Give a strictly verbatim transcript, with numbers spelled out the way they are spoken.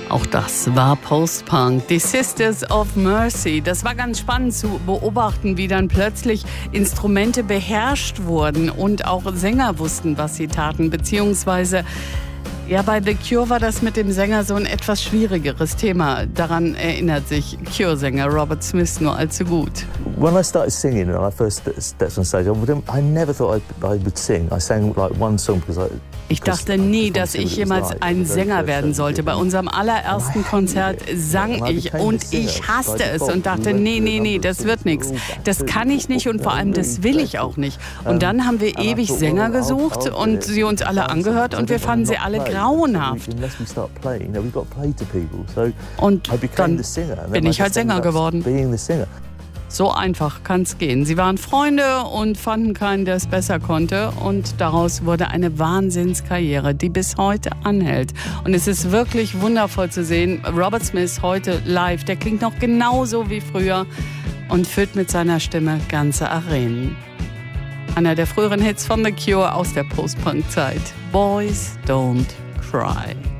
Auch das war Post-Punk. Die Sisters of Mercy. Das war ganz spannend zu beobachten, wie dann plötzlich Instrumente beherrscht wurden und auch Sänger wussten, was sie taten. Beziehungsweise, ja, bei The Cure war das mit dem Sänger so ein etwas schwierigeres Thema. Daran erinnert sich Cure-Sänger Robert Smith nur allzu gut. When I started singing and I first stepped on stage, I never thought I would sing. I sang like one song because I Ich dachte nie, dass ich jemals ein Sänger werden sollte. Bei unserem allerersten Konzert sang ich und ich hasste es und dachte, nee, nee, nee, das wird nichts. Das kann ich nicht und vor allem, das will ich auch nicht. Und dann haben wir ewig Sänger gesucht und sie uns alle angehört und wir fanden sie alle grauenhaft. Und dann bin ich halt Sänger geworden. So einfach kann's gehen. Sie waren Freunde und fanden keinen, der es besser konnte. Und daraus wurde eine Wahnsinnskarriere, die bis heute anhält. Und es ist wirklich wundervoll zu sehen. Robert Smith heute live, der klingt noch genauso wie früher und füllt mit seiner Stimme ganze Arenen. Einer der früheren Hits von The Cure aus der Post-Punk-Zeit. Boys Don't Cry.